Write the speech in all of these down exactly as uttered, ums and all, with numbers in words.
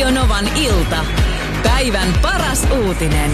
Radio Novan ilta. Päivän paras uutinen.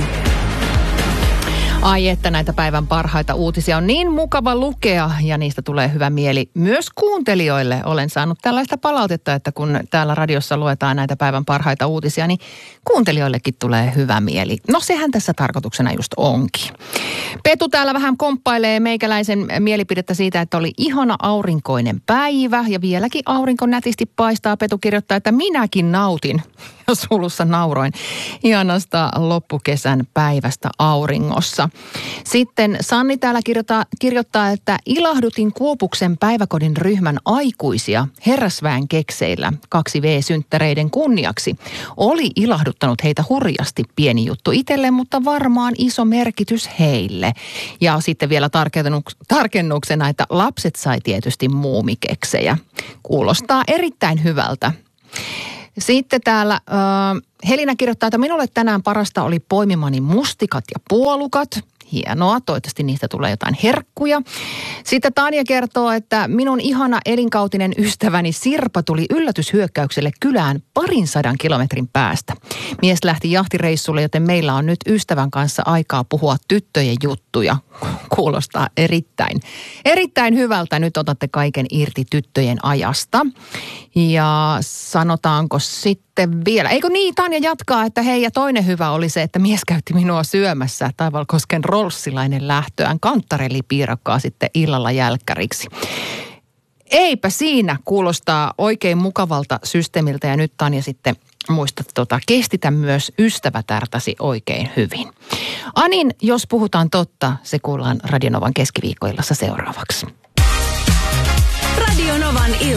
Ai että näitä päivän parhaita uutisia on niin mukava lukea ja niistä tulee hyvä mieli myös kuuntelijoille. Olen saanut tällaista palautetta, että kun täällä radiossa luetaan näitä päivän parhaita uutisia, niin kuuntelijoillekin tulee hyvä mieli. No sehän tässä tarkoituksena just onkin. Petu täällä vähän komppailee meikäläisen mielipidettä siitä, että oli ihana aurinkoinen päivä ja vieläkin aurinko nätisti paistaa. Petu kirjoittaa, että minäkin nautin, ja sulussa nauroin, ihanasta loppukesän päivästä auringossa. Sitten Sanni täällä kirjoittaa, kirjoittaa, että ilahdutin Kuopuksen päiväkodin ryhmän aikuisia herrasväen kekseillä kaksi V-synttäreiden kunniaksi. Oli ilahduttanut heitä hurjasti, pieni juttu itselle, mutta varmaan iso merkitys heille. Ja sitten vielä tarkennuksena, että lapset sai tietysti muumikeksejä. Kuulostaa erittäin hyvältä. Sitten täällä äh, Helina kirjoittaa, että minulle tänään parasta oli poimimani mustikat ja puolukat. Hienoa, toivottavasti niistä tulee jotain herkkuja. Sitten Tanja kertoo, että minun ihana elinkautinen ystäväni Sirpa tuli yllätyshyökkäykselle kylään parin sadan kilometrin päästä. Mies lähti jahtireissulle, joten meillä on nyt ystävän kanssa aikaa puhua tyttöjen juttuja. Kuulostaa erittäin, erittäin hyvältä. Nyt otatte kaiken irti tyttöjen ajasta. Ja sanotaanko sitten vielä, eikö niin, Tanja jatkaa, että hei, ja toinen hyvä oli se, että mies käytti minua syömässä Taivalkosken rolssilainen lähtöään kantarellipiirakkaa sitten illalla jälkkäriksi. Eipä siinä, kuulostaa oikein mukavalta systeemiltä ja nyt Tanja sitten muistat tota, kestitä myös ystävätärtäsi oikein hyvin. Anin, jos puhutaan totta, se kuullaan Radio Novan keskiviikkoillassa seuraavaksi. Radio Novan ilta.